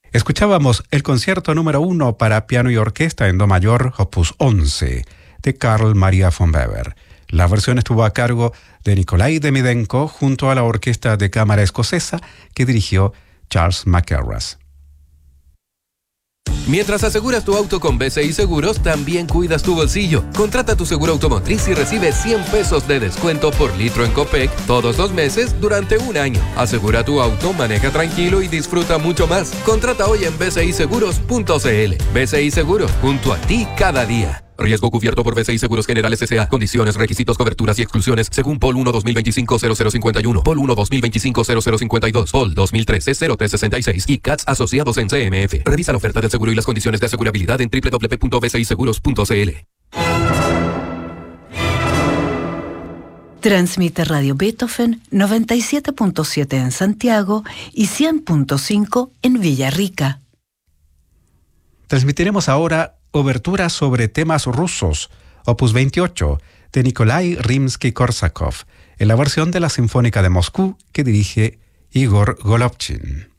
Escuchábamos el concierto número 1 para piano y orquesta en do mayor, opus 11, de Carl Maria von Weber. La versión estuvo a cargo de Nikolai Demidenko junto a la Orquesta de Cámara Escocesa que dirigió Charles McElrath. Mientras aseguras tu auto con BCI Seguros, también cuidas tu bolsillo. Contrata tu seguro automotriz y recibe 100 pesos de descuento por litro en Copec todos los meses durante un año. Asegura tu auto, maneja tranquilo y disfruta mucho más. Contrata hoy en bciseguros.cl. BCI Seguros, junto a ti cada día. Riesgo cubierto por BCI Seguros Generales S.A. Condiciones, requisitos, coberturas y exclusiones según POL 1 2025-0051, POL 1 2025-0052, POL 2013-0366 y CATS asociados en CMF. Revisa la oferta del seguro y las condiciones de asegurabilidad en www.bciseguros.cl. Transmite Radio Beethoven 97.7 en Santiago y 100.5 en Villarrica. Transmitiremos ahora Obertura sobre temas rusos, opus 28, de Nikolai Rimsky-Korsakov, en la versión de la Sinfónica de Moscú que dirige Igor Golovchin.